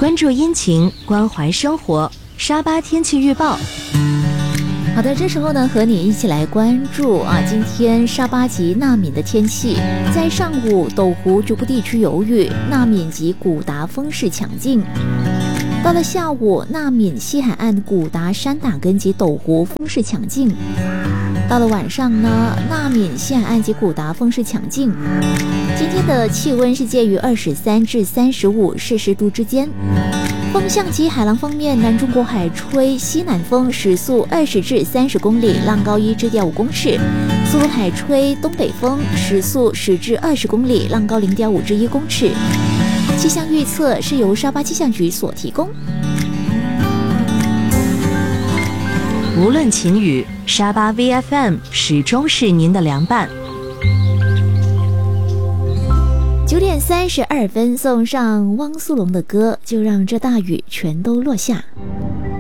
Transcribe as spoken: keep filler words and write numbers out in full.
关注阴晴，关怀生活。沙巴天气预报。 好的，这时候呢，和你一起来关注啊，今天沙巴及纳闽的天气。在上午，斗湖局部地区有雨，纳闽及古达风势强劲。到了下午，纳闽西海岸古达山打根及斗湖风势强劲。到了晚上呢，纳闽西海岸及古达风势强劲。今天的气温是介于二十三至三十五摄氏度之间。风向及海浪方面，南中国海吹西南风，时速二十至三十公里，浪高一至点五公尺；苏鲁海吹东北风，时速十至二十公里，浪高零点五至一公尺。气象预测是由沙巴气象局所提供。 无论晴雨，沙巴 V F M 始终是您的良伴。 九点三十二分，送上汪苏泷的歌，就让这大雨全都落下。